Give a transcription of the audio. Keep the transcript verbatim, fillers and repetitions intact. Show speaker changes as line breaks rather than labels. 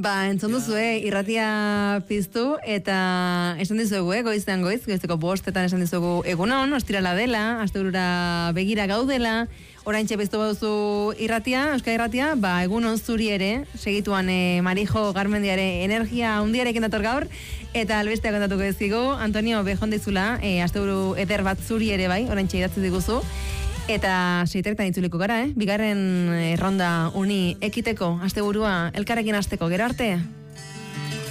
Ba, entzun duzu, eh, irratia piztu, eta esan dizuegu, eh, goiztean goiz, goizteko bostetan esan dizuegu egunon, ostirala dela, asteburura begira gaudela, oraintxe piztu baduzu irratia, euskal irratia, ba, egunon zuri ere, segituan eh, Marijo Garmendiare energia hundiarekin dator gaur, eta albestea kontatuko ezkigu, Antonio Bejondizula, eh, asteburu eder bat zuri ere bai, oraintxe idatzi diguzu, eta seitertan itzuliko gara, eh? Bigarren ronda uni ekiteko, asteburua elkarrekin hasteko, gero arte?